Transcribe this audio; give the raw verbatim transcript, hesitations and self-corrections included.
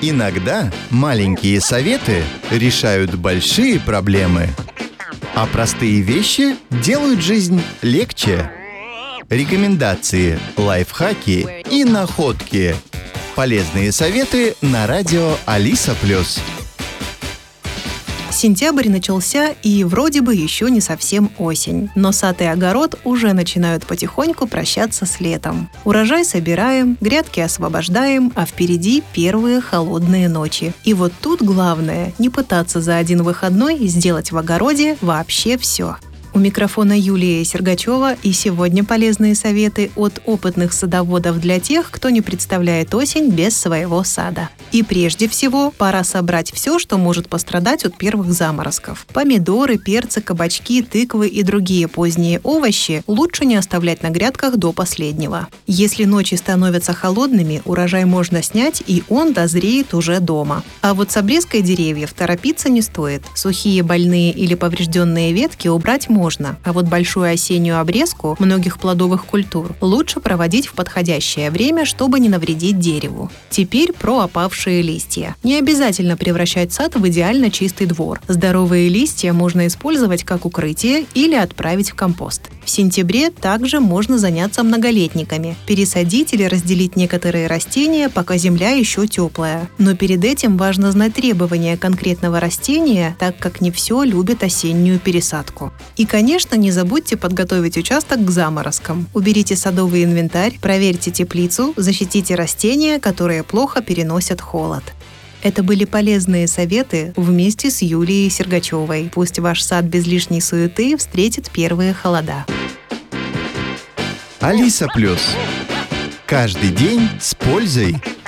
Иногда маленькие советы решают большие проблемы, а простые вещи делают жизнь легче. Рекомендации, лайфхаки и находки. Полезные советы на радио Алиса Плюс. Сентябрь начался, и вроде бы еще не совсем осень. Но сад и огород уже начинают потихоньку прощаться с летом. Урожай собираем, грядки освобождаем, а впереди первые холодные ночи. И вот тут главное – не пытаться за один выходной сделать в огороде вообще все. У микрофона Юлия Сергачева, и сегодня полезные советы от опытных садоводов для тех, кто не представляет осень без своего сада. И прежде всего, пора собрать все, что может пострадать от первых заморозков. Помидоры, перцы, кабачки, тыквы и другие поздние овощи лучше не оставлять на грядках до последнего. Если ночи становятся холодными, урожай можно снять, и он дозреет уже дома. А вот с обрезкой деревьев торопиться не стоит. Сухие, больные или поврежденные ветки убрать можно. Можно, а вот большую осеннюю обрезку многих плодовых культур лучше проводить в подходящее время, чтобы не навредить дереву. Теперь про опавшие листья. Не обязательно превращать сад в идеально чистый двор. Здоровые листья можно использовать как укрытие или отправить в компост. В сентябре также можно заняться многолетниками, пересадить или разделить некоторые растения, пока земля еще теплая. Но перед этим важно знать требования конкретного растения, так как не все любит осеннюю пересадку. И, конечно, не забудьте подготовить участок к заморозкам. Уберите садовый инвентарь, проверьте теплицу, защитите растения, которые плохо переносят холод. Это были полезные советы вместе с Юлией Сергачевой. Пусть ваш сад без лишней суеты встретит первые холода. Алиса Плюс. Каждый день с пользой.